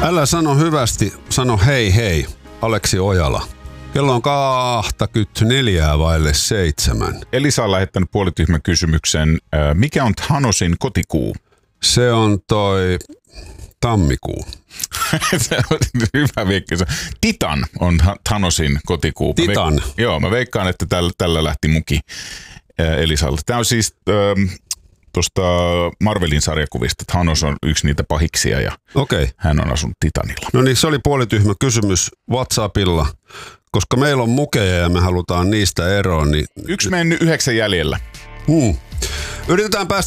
Älä sano hyvästi, sano hei hei, Aleksi Ojala. Kello on 7:24. Elisa on lähettänyt puolityhmän kysymyksen. Mikä on Thanosin kotikuu? Se on toi tammikuu. Se on hyvä vinkki. Titan on Thanosin kotikuu. Titan? Mä veikkaan, että tällä lähti muki Elisalle. Tämä on siis tuosta Marvelin sarjakuvista. Thanos on yksi niitä pahiksia ja hän on asunut Titanilla. No niin, se oli puolityhmä kysymys WhatsAppilla. Koska meillä on mukeja ja me halutaan niistä eroon, niin... 1 mennyt 9 jäljellä. Yritetään päästä